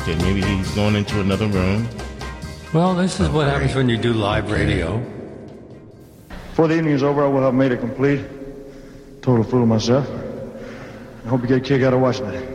Okay, maybe he's going into another room. Well, this is what happens when you do live radio. Before the evening is over, I will have made a complete, total fool of myself. I hope you get a kick out of watching it.